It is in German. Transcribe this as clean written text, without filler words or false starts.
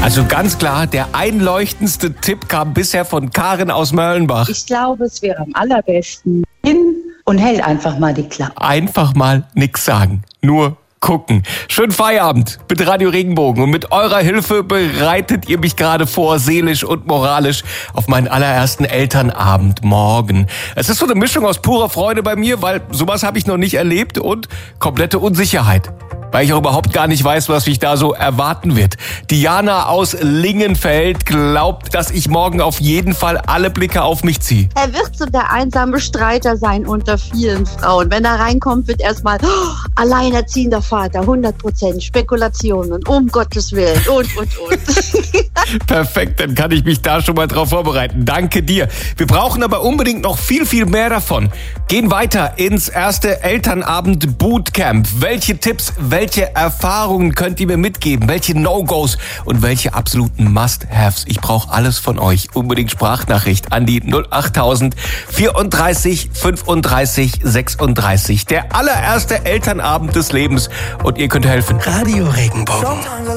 Also ganz klar, der einleuchtendste Tipp kam bisher von Karin aus Mörlenbach. Ich glaube, es wäre am allerbesten hin und hält einfach mal die Klappe. Einfach mal nix sagen, nur gucken. Schönen Feierabend mit Radio Regenbogen und mit eurer Hilfe bereitet ihr mich gerade vor, seelisch und moralisch, auf meinen allerersten Elternabend morgen. Es ist so eine Mischung aus purer Freude bei mir, weil sowas habe ich noch nicht erlebt und komplette Unsicherheit. Weil ich auch überhaupt gar nicht weiß, was mich da so erwarten wird. Diana aus Lingenfeld glaubt, dass ich morgen auf jeden Fall alle Blicke auf mich ziehe. Er wird so der einsame Streiter sein unter vielen Frauen. Wenn er reinkommt, wird erstmal alleinerziehender Vater, 100% Spekulationen, um Gottes Willen und. Perfekt, dann kann ich mich da schon mal drauf vorbereiten. Danke dir. Wir brauchen aber unbedingt noch viel, viel mehr davon. Gehen weiter ins erste Elternabend-Bootcamp. Welche Tipps, welche Erfahrungen könnt ihr mir mitgeben? Welche No-Gos und welche absoluten Must-Haves? Ich brauche alles von euch. Unbedingt Sprachnachricht an die 08000 34 35 36. Der allererste Elternabend des Lebens und ihr könnt helfen. Radio Regenbogen.